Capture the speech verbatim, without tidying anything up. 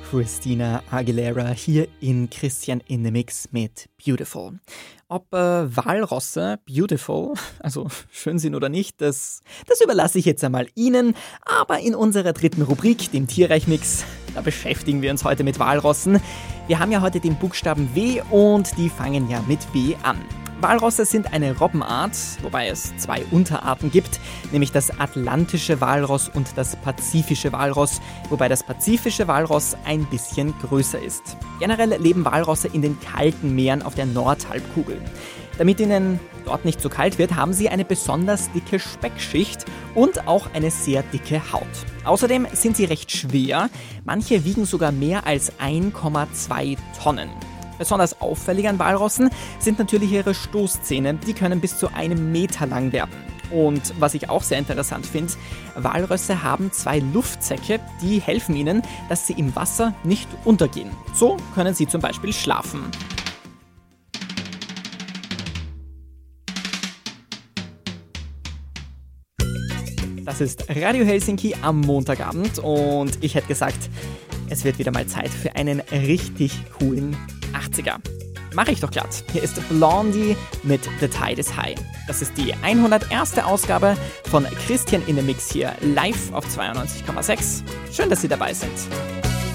Christina Aguilera hier in Christian in the Mix mit Beautiful. Ob äh, Walrosse beautiful, also schön sind oder nicht, das, das überlasse ich jetzt einmal Ihnen. Aber in unserer dritten Rubrik, dem Tierreich-Mix, da beschäftigen wir uns heute mit Walrossen. Wir haben ja heute den Buchstaben W und die fangen ja mit W an. Walrosse sind eine Robbenart, wobei es zwei Unterarten gibt, nämlich das atlantische Walross und das pazifische Walross, wobei das pazifische Walross ein bisschen größer ist. Generell leben Walrosse in den kalten Meeren auf der Nordhalbkugel. Damit ihnen dort nicht so kalt wird, haben sie eine besonders dicke Speckschicht und auch eine sehr dicke Haut. Außerdem sind sie recht schwer, manche wiegen sogar mehr als eins Komma zwei Tonnen. Besonders auffällig an Walrossen sind natürlich ihre Stoßzähne, die können bis zu einem Meter lang werden. Und was ich auch sehr interessant finde, Walrösse haben zwei Luftsäcke, die helfen ihnen, dass sie im Wasser nicht untergehen. So können sie zum Beispiel schlafen. Das ist Radio Helsinki am Montagabend und ich hätte gesagt, es wird wieder mal Zeit für einen richtig coolen achtziger. Mache ich doch glatt. Hier ist Blondie mit The Tide is High. Das ist die hunderterste Ausgabe von Christian in the Mix hier live auf zweiundneunzig Komma sechs. Schön, dass Sie dabei sind.